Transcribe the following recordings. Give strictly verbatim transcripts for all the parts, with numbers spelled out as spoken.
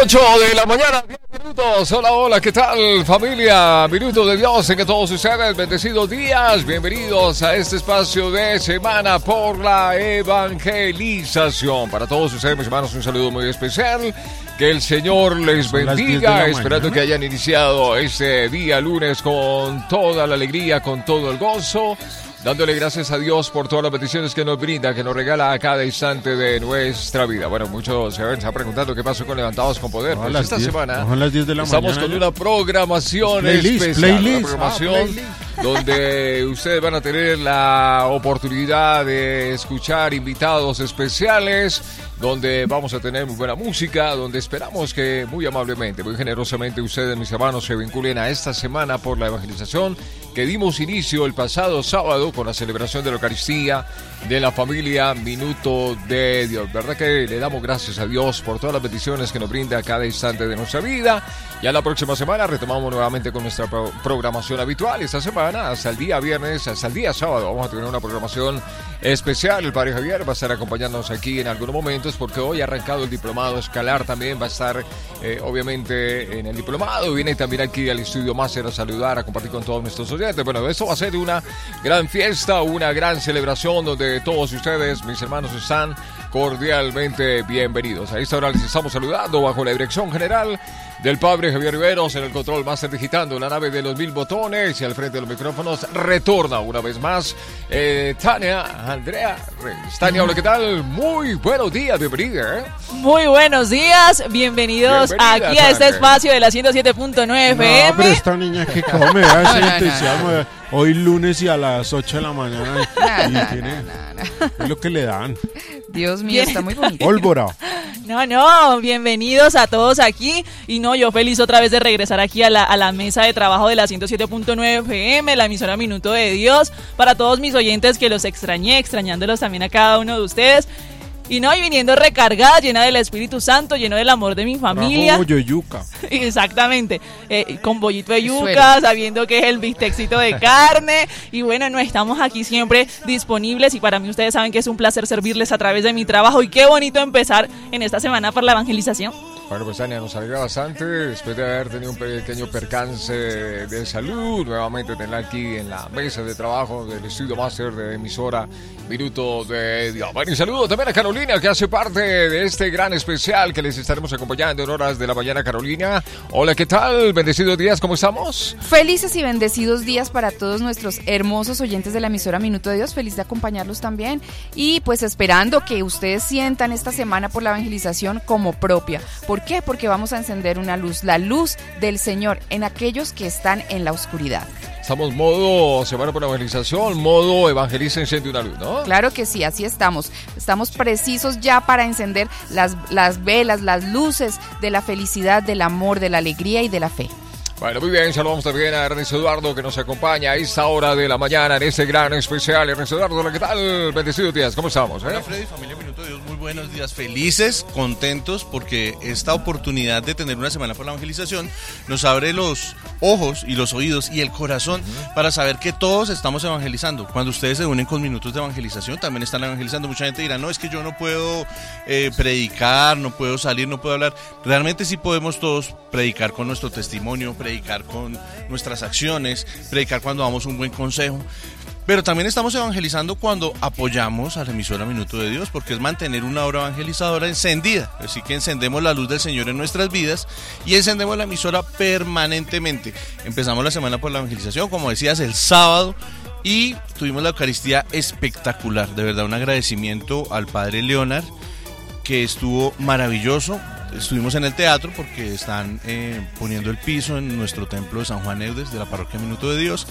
ocho de la mañana, diez minutos. Hola, hola, ¿qué tal, familia? Minuto de Dios en que todos ustedes, bendecidos días. Bienvenidos a este espacio de Semana por la Evangelización. Para todos ustedes, mis hermanos, un saludo muy especial. Que el Señor les bendiga, esperando que hayan iniciado este día lunes con toda la alegría, con todo el gozo. Dándole gracias a Dios por todas las bendiciones que nos brinda, que nos regala a cada instante de nuestra vida. Bueno, muchos se están preguntando qué pasó con Levantados con Poder. Pues esta diez, semana las diez de la estamos mañana, con una programación playlist, especial. Playlist, una programación ah, playlist. Donde ustedes van a tener la oportunidad de escuchar invitados especiales, donde vamos a tener muy buena música, donde esperamos que muy amablemente, muy generosamente ustedes, mis hermanos, se vinculen a esta Semana por la Evangelización que dimos inicio el pasado sábado con la celebración de la Eucaristía de la familia Minuto de Dios. Verdad que le damos gracias a Dios por todas las bendiciones que nos brinda a cada instante de nuestra vida. Ya la próxima semana retomamos nuevamente con nuestra pro- programación habitual. Esta semana, hasta el día viernes, hasta el día sábado, vamos a tener una programación especial. El Padre Javier va a estar acompañándonos aquí en algunos momentos porque hoy ha arrancado el diplomado escalar. También va a estar, eh, obviamente, en el diplomado. Viene también aquí al Estudio Máster a saludar, a compartir con todos nuestros oyentes. Bueno, esto va a ser una gran fiesta, una gran celebración donde todos ustedes, mis hermanos, están cordialmente bienvenidos. A esta hora les estamos saludando bajo la dirección general del Padre Javier Riveros en el control máster digitando la nave de los mil botones y al frente de los micrófonos retorna una vez más eh, Tania Andrea Reyes. Tania, hola, ¿qué tal? Muy buenos días, bienvenida. ¿eh? Muy buenos días, bienvenidos Bienvenida, aquí a este espacio de la ciento siete punto nueve F M. No, pero esta niña que come, ¿eh? Ese no, entusiasmo. No, no. Hoy lunes y a las ocho de la mañana. No, y no, tiene, no, no, no. Es lo que le dan. Dios mío, está muy bonito. Pólvora. No, no, bienvenidos a todos aquí. Y no, yo feliz otra vez de regresar aquí a la, a la mesa de trabajo de la ciento siete punto nueve F M, la emisora Minuto de Dios. Para todos mis oyentes que los extrañé, extrañándolos también a cada uno de ustedes. Y no, y viniendo recargada, llena del Espíritu Santo, lleno del amor de mi familia. Bollo y yuca. Exactamente, eh, con bollito de yuca, sabiendo que es el bistecito de carne. Y bueno, no, estamos aquí siempre disponibles y para mí ustedes saben que es un placer servirles a través de mi trabajo. Y qué bonito empezar en esta semana por la evangelización. Bueno, pues Tania, nos alegra bastante después de haber tenido un pequeño percance de salud, nuevamente tenerla aquí en la mesa de trabajo del Estudio Máster de emisora Minuto de Dios. Bueno, y saludo también a Carolina, que hace parte de este gran especial que les estaremos acompañando en horas de la mañana. Carolina, hola, ¿qué tal? Bendecidos días, ¿cómo estamos? Felices y bendecidos días para todos nuestros hermosos oyentes de la emisora Minuto de Dios. Feliz de acompañarlos también y pues esperando que ustedes sientan esta semana por la evangelización como propia. ¿Por qué? Porque vamos a encender una luz, la luz del Señor en aquellos que están en la oscuridad. Estamos modo Semana por la Evangelización, modo Evangeliza, enciende una luz, ¿no? Claro que sí, así estamos. Estamos precisos ya para encender las, las velas, las luces de la felicidad, del amor, de la alegría y de la fe. Bueno, muy bien, saludamos también a Ernesto Eduardo que nos acompaña a esta hora de la mañana en este gran especial. Ernesto Eduardo, ¿qué tal? Bendecidos días, ¿cómo estamos? Eh? Hola Freddy, familia Minuto de Dios, muy buenos días, felices, contentos porque esta oportunidad de tener una semana por la evangelización nos abre los ojos y los oídos y el corazón uh-huh. para saber que todos estamos evangelizando. Cuando ustedes se unen con minutos de evangelización también están evangelizando. Mucha gente dirá, no, es que yo no puedo eh, predicar, no puedo salir, no puedo hablar. Realmente sí podemos todos predicar con nuestro testimonio, predicar con nuestras acciones, predicar cuando damos un buen consejo, pero también estamos evangelizando cuando apoyamos a la emisora Minuto de Dios, porque es mantener una obra evangelizadora encendida, así que encendemos la luz del Señor en nuestras vidas y encendemos la emisora permanentemente. Empezamos la semana por la evangelización, como decías, el sábado, y tuvimos la Eucaristía espectacular, de verdad un agradecimiento al Padre Leonard, que estuvo maravilloso. Estuvimos en el teatro porque están eh, poniendo el piso en nuestro templo de San Juan Eudes de la parroquia Minuto de Dios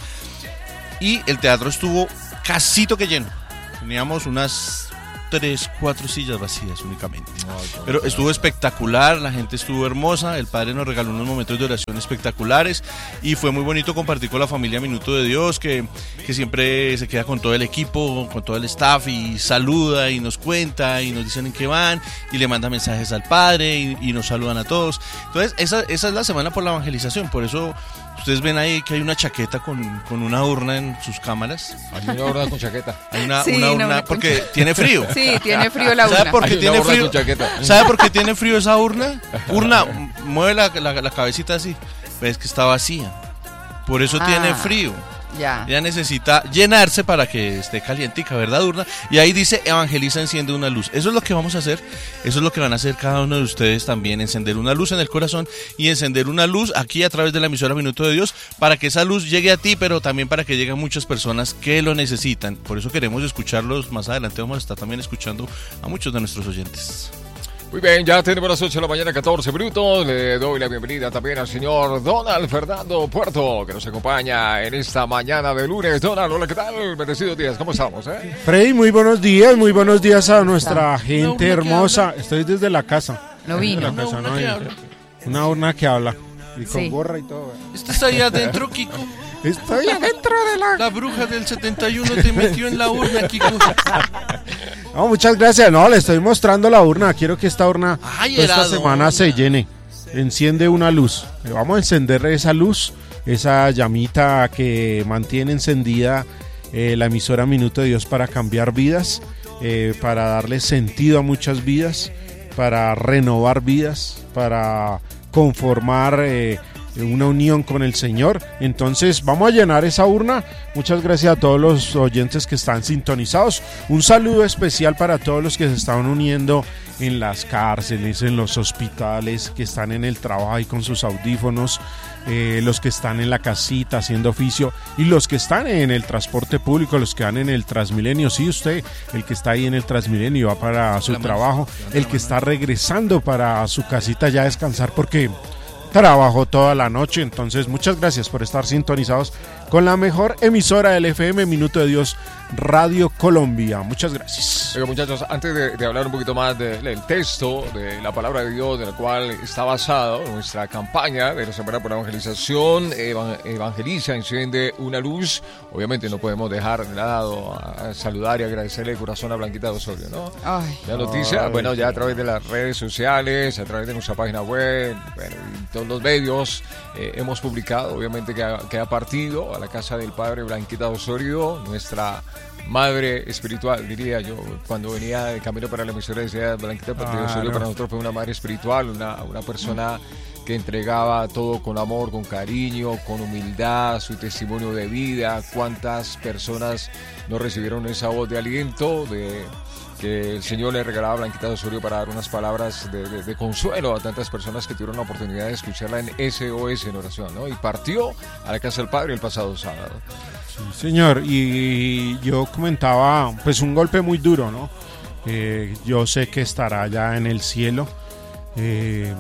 y el teatro estuvo casito que lleno. Teníamos unas tres, cuatro sillas vacías únicamente. Pero estuvo espectacular, la gente estuvo hermosa, el Padre nos regaló unos momentos de oración espectaculares y fue muy bonito compartir con la familia Minuto de Dios, que, que siempre se queda con todo el equipo, con todo el staff y saluda y nos cuenta y nos dicen en qué van y le manda mensajes al Padre y, y nos saludan a todos. Entonces esa, esa es la semana por la evangelización, por eso ustedes ven ahí que hay una chaqueta con, con una urna en sus cámaras. Hay una urna con chaqueta. Hay una, sí, una urna no, una porque tiene frío. Sí, Sí, tiene frío la urna. ¿Sabe por qué Ay, tiene una frío? urna con chaqueta. ¿Sabe por qué tiene frío esa urna? Urna, mueve la, la, la cabecita así. Ves que está vacía. Por eso Ah. tiene frío. Ya. Ella necesita llenarse para que esté calientica, ¿verdad, urna? Y ahí dice, evangeliza, enciende una luz. Eso es lo que vamos a hacer. Eso es lo que van a hacer cada uno de ustedes también. Encender una luz en el corazón y encender una luz aquí a través de la emisora Minuto de Dios para que esa luz llegue a ti, pero también para que lleguen muchas personas que lo necesitan. Por eso queremos escucharlos más adelante. Vamos a estar también escuchando a muchos de nuestros oyentes. Muy bien, ya tenemos las ocho de la mañana, catorce minutos. Le doy la bienvenida también al señor Donald Fernando Puerto, que nos acompaña en esta mañana de lunes. Donald, hola, ¿qué tal? Bendecidos días, ¿cómo estamos? Eh? Freddy, muy buenos días, muy buenos días a nuestra gente urna que hermosa. Estoy desde la casa. No Desde vino. la casa, Una no urna que vino. habla. Una urna que habla. Y con Sí. gorra y todo. ¿Estás ahí adentro, Kiko? Estoy adentro de la... La bruja del setenta y uno te metió en la urna, Kiko. No, muchas gracias. No, le estoy mostrando la urna. Quiero que esta urna Ay, esta era semana dona. se llene. Enciende una luz. Eh, Vamos a encender esa luz, esa llamita que mantiene encendida eh, la emisora Minuto de Dios para cambiar vidas, eh, para darle sentido a muchas vidas, para renovar vidas, para conformar eh, una unión con el Señor. Entonces vamos a llenar esa urna. Muchas gracias a todos los oyentes que están sintonizados. Un saludo especial para todos los que se están uniendo en las cárceles, en los hospitales, que están en el trabajo y con sus audífonos, eh, los que están en la casita haciendo oficio y los que están en el transporte público, los que van en el Transmilenio. Sí, usted, el que está ahí en el Transmilenio va para su La mano, trabajo, levanta el la que mano. está regresando para su casita ya a descansar porque trabajó toda la noche. Entonces muchas gracias por estar sintonizados con la mejor emisora del F M, Minuto de Dios, Radio Colombia. Muchas gracias. Oiga, muchachos, antes de, de hablar un poquito más de- del texto, de la palabra de Dios, de la cual está basado nuestra campaña de la Semana por la Evangelización, evan- evangeliza, enciende una luz. Obviamente no podemos dejar de lado a, a saludar y agradecerle de corazón a Blanquita de Osorio, ¿no? Ay. La noticia, Ay, bueno, ya a sí. través de las redes sociales, a través de nuestra página web, bueno, y todos los medios, eh, hemos publicado, obviamente, que ha, que ha partido a la casa del padre Blanquita Osorio, nuestra madre espiritual, diría yo. Cuando venía de camino para la emisora decía Blanquita Claro. Osorio, para nosotros fue una madre espiritual, una, una persona que entregaba todo con amor, con cariño, con humildad, su testimonio de vida. Cuántas personas no recibieron esa voz de aliento, de que el Señor le regalaba a Blanquita de Osorio para dar unas palabras de, de- de consuelo a tantas personas que tuvieron la oportunidad de escucharla en S O S en oración, ¿no? Y partió a la casa del Padre el pasado sábado. Sí, señor, y yo comentaba, pues un golpe muy duro, ¿no? Eh, yo sé que estará ya en el cielo. eh,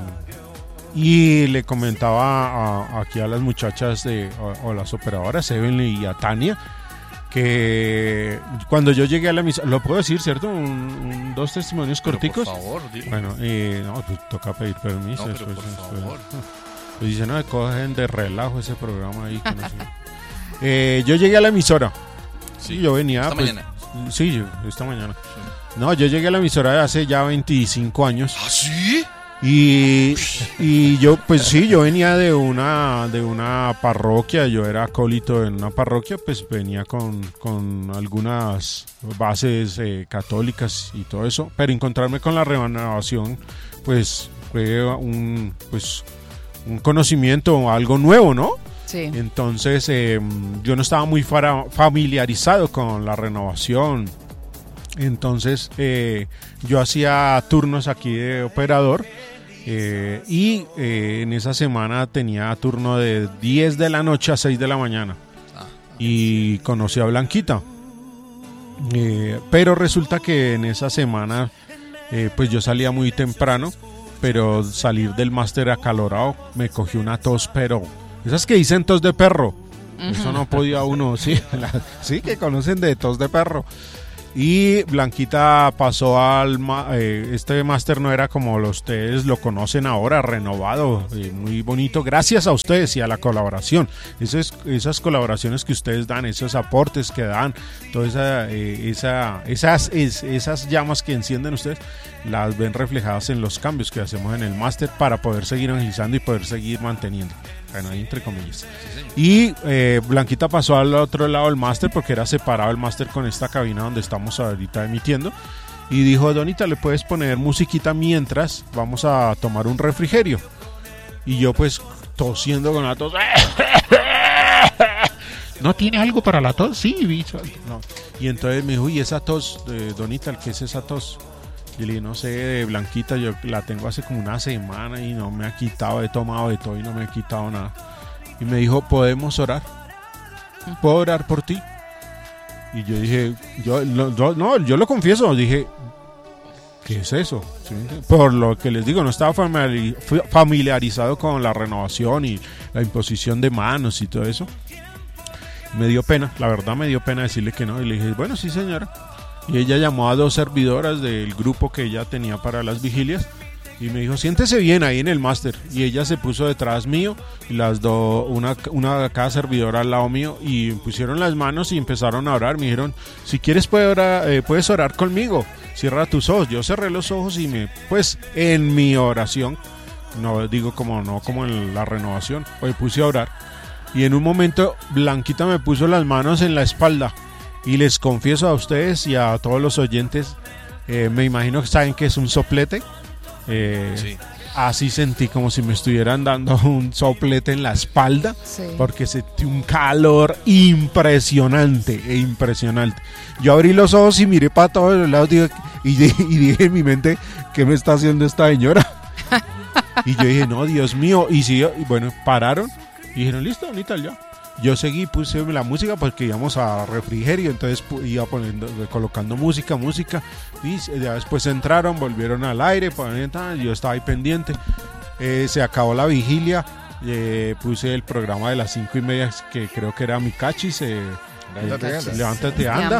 y le comentaba a- aquí a las muchachas de, o, o las operadoras, Evelyn y a Tania, que cuando yo llegué a la misa, lo puedo decir, ¿cierto? Un, un- dos testimonios Pero corticos. por favor, dilo. Bueno, eh, no, pues toca pedir permiso. No, pero después- por después- favor. Pues dicen, no, cogen de relajo ese programa ahí. que no sé. Eh, yo llegué a la emisora. Sí, yo venía. Esta pues, mañana. Sí, yo- esta mañana. No, yo llegué a la emisora de hace ya veinticinco años. ¿Ah, sí? Y, y yo, pues sí, yo venía de una, de una parroquia, yo era acólito en una parroquia, pues venía con, con algunas bases eh, católicas y todo eso, pero encontrarme con la renovación, pues fue un, pues, un conocimiento, algo nuevo, ¿no? Sí. Entonces eh, yo no estaba muy fara- familiarizado con la renovación. Entonces eh, yo hacía turnos aquí de operador eh, y eh, en esa semana tenía turno de diez de la noche a seis de la mañana y conocí a Blanquita. Eh, pero resulta que en esa semana eh, pues yo salía muy temprano, pero salir del máster acalorado me cogió una tos, pero esas que dicen tos de perro. Eso no podía uno, sí, la- sí que conocen de tos de perro. Y Blanquita pasó al... ma- eh, este máster no era como los ustedes lo conocen ahora, renovado, eh, muy bonito, gracias a ustedes y a la colaboración. Esas, esas colaboraciones que ustedes dan, esos aportes que dan, todas esa, eh, esa, esas, es- esas llamas que encienden ustedes, las ven reflejadas en los cambios que hacemos en el máster para poder seguir evangelizando y poder seguir manteniendo. Bueno, ahí entre comillas. Y eh, Blanquita pasó al otro lado del máster porque era separado el máster con esta cabina donde estamos ahorita emitiendo. y dijo, Donita, ¿le puedes poner musiquita mientras vamos a tomar un refrigerio? Y yo pues tosiendo con la tos. ¿No tiene algo para la tos? Sí, bicho. No. Y entonces me dijo, ¿y esa tos, eh, Donita, qué es esa tos? Y le dije, no sé, Blanquita, yo la tengo hace como una semana y no me ha quitado, he tomado de todo y no me ha quitado nada. Y me dijo, ¿podemos orar? ¿Puedo orar por ti? Y yo dije, yo no, yo, no, yo lo confieso, dije, ¿qué es eso? ¿Sí? Por lo que les digo, no estaba familiarizado con la renovación y la imposición de manos y todo eso. Me dio pena, la verdad me dio pena decirle que no. Y le dije, bueno, sí señora. Y ella llamó a dos servidoras del grupo que ella tenía para las vigilias y me dijo, siéntese bien ahí en el máster. Y ella se puso detrás mío y las dos, una, una cada servidora al lado mío, y pusieron las manos y empezaron a orar. Me dijeron, si quieres puedes orar, eh, puedes orar conmigo, cierra tus ojos. Yo cerré los ojos y me, pues en mi oración, no digo como no como en la renovación, pues puse a orar. Y en un momento Blanquita me puso las manos en la espalda. Y les confieso a ustedes y a todos los oyentes, eh, me imagino que saben que es un soplete. Eh, sí. Así sentí como si me estuvieran dando un soplete en la espalda, sí. Porque sentí un calor impresionante, e impresionante. Yo abrí los ojos y miré para todos los lados y, y, y dije en mi mente, ¿qué me está haciendo esta señora? Y yo dije, no, Dios mío. Y, sí, y bueno, pararon y dijeron, listo, Donita, ya. Yo seguí, puse la música porque íbamos a refrigerio, entonces iba poniendo, colocando música, música, y ya después entraron, volvieron al aire, yo estaba ahí pendiente, eh, se acabó la vigilia, eh, puse el programa de las cinco y media, que creo que era mi cachis, eh, levántate, eh, anda. levántate, anda,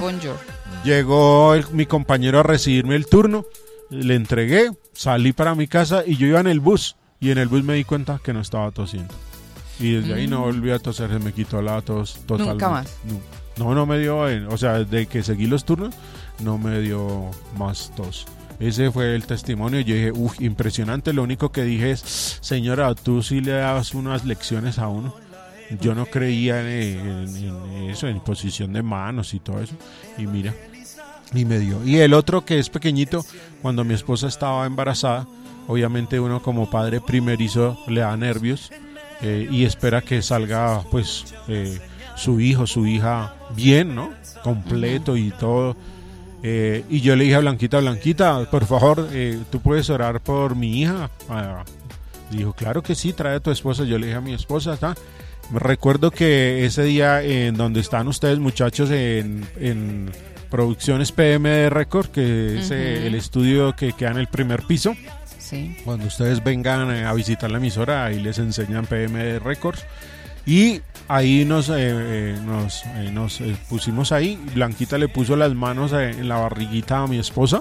llegó el, mi compañero a recibirme el turno, le entregué, salí para mi casa y yo iba en el bus, y en el bus me di cuenta que no estaba tosiendo. Y desde mm. ahí no volví a toser, se me quitó la tos totalmente. ¿Nunca más? No, no, no me dio, o sea, de que seguí los turnos, no me dio más tos. Ese fue el testimonio. Yo dije, uff, impresionante. Lo único que dije es, señora, tú sí le das unas lecciones a uno. Yo no creía en, en, en eso, en posición de manos y todo eso. Y mira, y me dio. Y el otro, que es pequeñito, cuando mi esposa estaba embarazada, obviamente uno como padre primerizo le da nervios. Eh, y espera que salga pues eh, su hijo, su hija bien, ¿no? Completo y todo. Eh, y yo le dije a Blanquita, Blanquita, por favor, eh, ¿tú puedes orar por mi hija? Ah, dijo, claro que sí, trae a tu esposa. Yo le dije a mi esposa, ¿está? Me recuerdo que ese día en donde están ustedes muchachos en, en Producciones P M D Record, que es uh-huh. eh, el estudio que queda en el primer piso. Sí. Cuando ustedes vengan a visitar la emisora, ahí les enseñan P M D Records. Y ahí nos, eh, eh, nos, eh, nos eh, pusimos ahí. Blanquita le puso las manos eh, en la barriguita a mi esposa.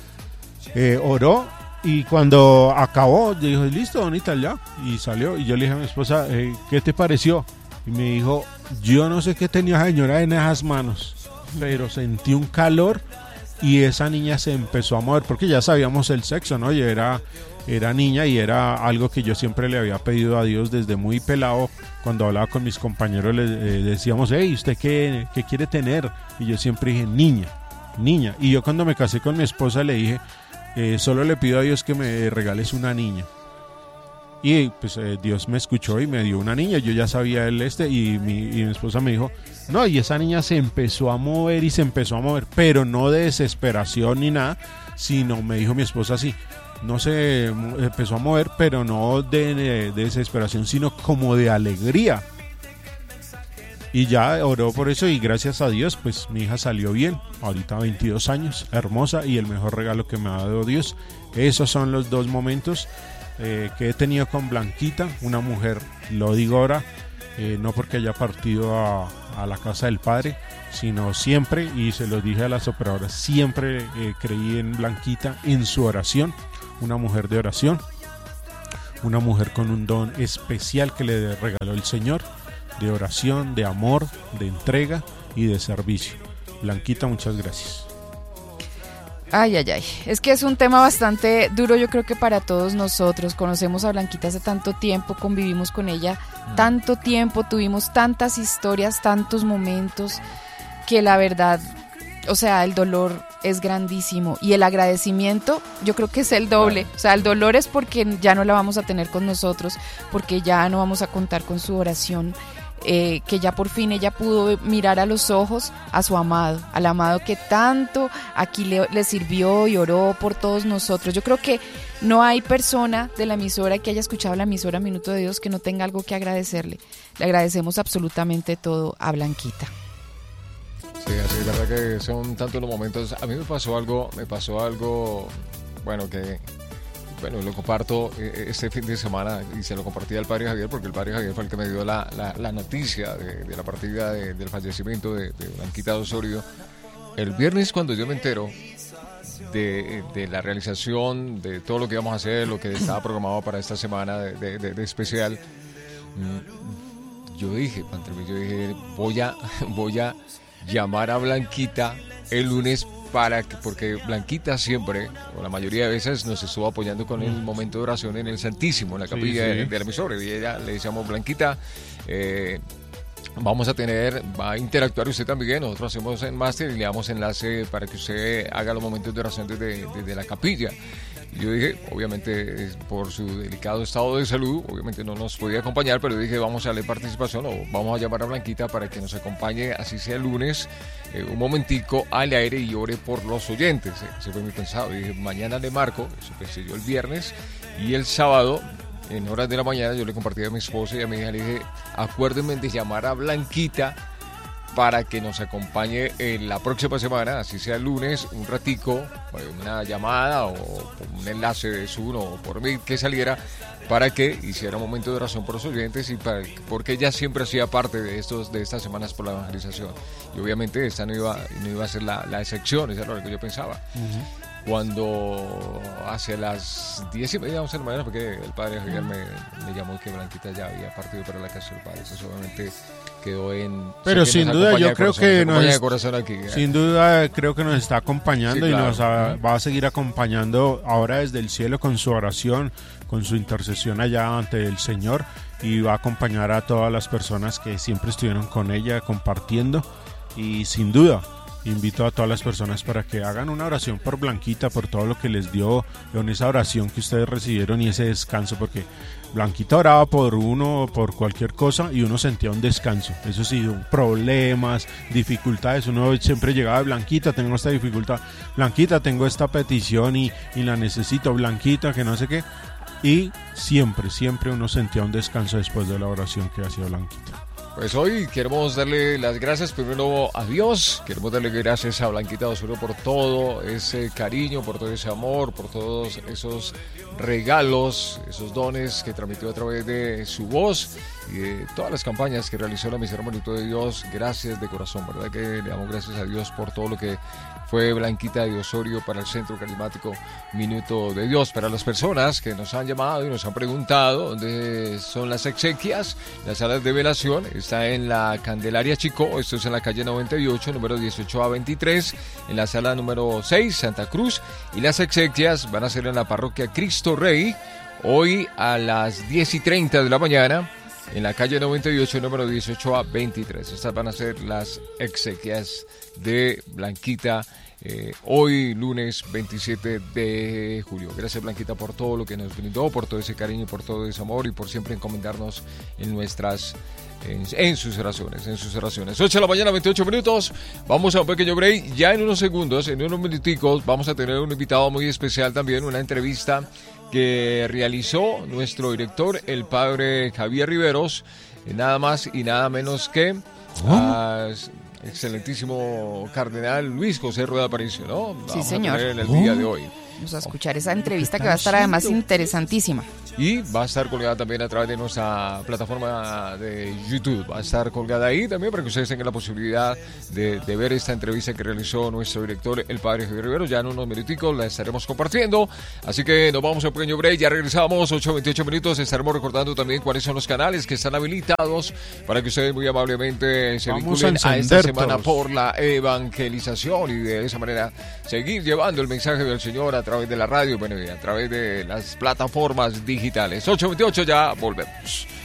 Eh, oró. Y cuando acabó, dijo, listo, Donita, ya. Y salió. Y yo le dije a mi esposa, eh, ¿qué te pareció? Y me dijo, yo no sé qué tenía esa señora en esas manos, pero sentí un calor. Y esa niña se empezó a mover, porque ya sabíamos el sexo, ¿no? Y era, era niña y era algo que yo siempre le había pedido a Dios desde muy pelado. Cuando hablaba con mis compañeros les eh, decíamos, hey, ¿usted qué, qué quiere tener? Y yo siempre dije, niña, niña. Y yo cuando me casé con mi esposa le dije, eh, solo le pido a Dios que me regales una niña. Y pues eh, Dios me escuchó y me dio una niña. Yo ya sabía el este y mi, y mi esposa me dijo, no, y esa niña se empezó a mover y se empezó a mover, pero no de desesperación ni nada, sino me dijo mi esposa así, no se empezó a mover, pero no de, de, de desesperación, sino como de alegría. Y ya oró por eso y gracias a Dios, pues mi hija salió bien, ahorita veintidós años, hermosa y el mejor regalo que me ha dado Dios. Esos son los dos momentos Eh, que he tenido con Blanquita, una mujer, lo digo ahora, eh, no porque haya partido a, a la casa del Padre, sino siempre, y se lo dije a las operadoras, siempre eh, creí en Blanquita, en su oración, una mujer de oración, una mujer con un don especial que le regaló el Señor, de oración, de amor, de entrega y de servicio. Blanquita, muchas gracias. Ay, ay, ay, es que es un tema bastante duro, yo creo que para todos nosotros. Conocemos a Blanquita hace tanto tiempo, convivimos con ella tanto tiempo, tuvimos tantas historias, tantos momentos, que la verdad o sea, el dolor es grandísimo y el agradecimiento yo creo que es el doble. Claro. O sea, el dolor es porque ya no la vamos a tener con nosotros, porque ya no vamos a contar con su oración, eh, que ya por fin ella pudo mirar a los ojos a su amado, al amado que tanto aquí le, le sirvió y oró por todos nosotros. Yo creo que no hay persona de la emisora que haya escuchado la emisora Minuto de Dios que no tenga algo que agradecerle. Le agradecemos absolutamente todo a Blanquita. Sí, así es verdad que son tantos los momentos. A mí me pasó algo, me pasó algo, bueno, que, bueno, lo comparto este fin de semana y se lo compartí al padre Javier, porque el padre Javier fue el que me dio la, la, la noticia de, de la partida de, del fallecimiento de, de Blanquita Osorio. El viernes, cuando yo me entero de, de la realización, de todo lo que íbamos a hacer, lo que estaba programado para esta semana de, de, de, de especial, yo dije, yo dije, voy a, voy a llamar a Blanquita el lunes para que, porque Blanquita siempre, o la mayoría de veces, nos estuvo apoyando con el momento de oración en el Santísimo, en la capilla sí, sí. De, de la emisora, y ella le decíamos, Blanquita, eh, vamos a tener, va a interactuar usted también, nosotros hacemos en máster y le damos enlace para que usted haga los momentos de oración desde, desde la capilla. Y yo dije, obviamente por su delicado estado de salud, obviamente no nos podía acompañar, pero dije, vamos a darle participación o vamos a llamar a Blanquita para que nos acompañe, así sea el lunes, eh, un momentico al aire y ore por los oyentes. Ese fue mi pensado. Y dije, mañana le marco, eso pensé yo el viernes, y el sábado, en horas de la mañana, yo le compartí a mi esposa y a mi hija, le dije, acuérdenme de llamar a Blanquita para que nos acompañe en la próxima semana, así sea el lunes, un ratico, una llamada o un enlace de Zoom o por mí que saliera, para que hiciera un momento de oración por los oyentes y para, porque ella siempre hacía parte de estos de estas semanas por la evangelización. Y obviamente esta no iba, no iba a ser la, la excepción, eso era lo que yo pensaba. Uh-huh. Cuando hacia las diez y media, once de la mañana, porque el padre Javier me, me llamó que Blanquita ya había partido para la casa del padre, pues obviamente quedó en... Pero sin duda yo creo que nos de corazón aquí, ¿eh? Sin duda creo que nos está acompañando sí, claro. Y nos a, uh-huh. va a seguir acompañando ahora desde el cielo con su oración, con su intercesión allá ante el Señor, y va a acompañar a todas las personas que siempre estuvieron con ella compartiendo. Y sin duda invito a todas las personas para que hagan una oración por Blanquita, por todo lo que les dio, con esa oración que ustedes recibieron y ese descanso, porque Blanquita oraba por uno, por cualquier cosa, y uno sentía un descanso. Eso sí, problemas, dificultades, uno siempre llegaba, Blanquita, tengo esta dificultad, Blanquita, tengo esta petición y, y la necesito, Blanquita, que no sé qué, y siempre, siempre uno sentía un descanso después de la oración que hacía Blanquita. Pues hoy queremos darle las gracias primero a Dios, queremos darle gracias a Blanquita Osorio por todo ese cariño, por todo ese amor, por todos esos regalos, esos dones que transmitió a través de su voz y de todas las campañas que realizó la emisora Minuto de Dios. Gracias de corazón, ¿verdad? Que le damos gracias a Dios por todo lo que fue Blanquita de Osorio para el Centro Carismático Minuto de Dios. Para las personas que nos han llamado y nos han preguntado dónde son las exequias, las salas de velación, está en la Candelaria Chico, esto es en la calle noventa y ocho, número dieciocho a veintitrés, en la sala número seis, Santa Cruz, y las exequias van a ser en la parroquia Cristo Rey, hoy a las diez y treinta de la mañana, en la calle noventa y ocho, número dieciocho a veintitrés. Estas van a ser las exequias de Blanquita, eh, hoy lunes veintisiete de julio. Gracias, Blanquita, por todo lo que nos brindó, por todo ese cariño, por todo ese amor y por siempre encomendarnos en nuestras en, en sus oraciones, en sus oraciones. ocho de la mañana, veintiocho minutos. Vamos a un pequeño break. Ya en unos segundos, en unos minuticos, vamos a tener un invitado muy especial también, una entrevista que realizó nuestro director, el padre Javier Riveros, nada más y nada menos que ¿Oh? al excelentísimo cardenal Luis José Rueda Aparicio, ¿no? Vamos sí, señor. A tener en el ¿Oh? día de hoy. Vamos a escuchar esa entrevista que va a estar además interesantísima. Y va a estar colgada también a través de nuestra plataforma de YouTube. Va a estar colgada ahí también para que ustedes tengan la posibilidad de, de ver esta entrevista que realizó nuestro director, el padre Javier Rivero. Ya en unos minuticos la estaremos compartiendo. Así que nos vamos a un pequeño break. Ya regresamos, ocho veintiocho minutos. Estaremos recordando también cuáles son los canales que están habilitados para que ustedes muy amablemente se vamos vinculen a, a esta semana todos. por la evangelización y de esa manera seguir llevando el mensaje del Señor a través de la radio, bueno, y a través de las plataformas digitales. ocho veintiocho, ya volvemos.